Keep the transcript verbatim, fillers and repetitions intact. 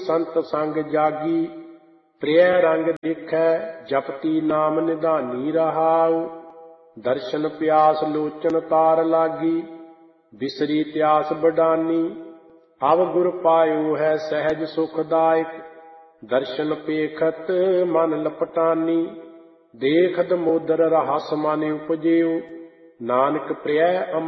ਸੰਤ ਸੰਗ ਜਾਗੀ। ਪ੍ਰਿਯ ਰੰਗ ਦੇਖੈ ਜਪਤੀ ਨਾਮ ਨਿਧਾਨੀ ਰਹਾਉ। ਦਰਸ਼ਨ ਪਿਆਸ ਲੋਚਨ ਤਾਰ ਲਾਗੀ, ਬਿਸਰੀ ਤਿਆਸ ਬਡਾਨੀ। ਅਵ ਗੁਰ ਪਾਇਓ ਹੈ ਸਹਿਜ ਸੁਖਦਾਇਕ, ਦਰਸ਼ਨ ਪੇਖਤ ਮਨ ਲਪਟਾਨੀ। ਦੇਖਤ ਮੋਦਰ ਰਹੱਸ ਮਨ ਉਪਜਿਓ, ਨਾਨਕ ਪ੍ਰਿਯ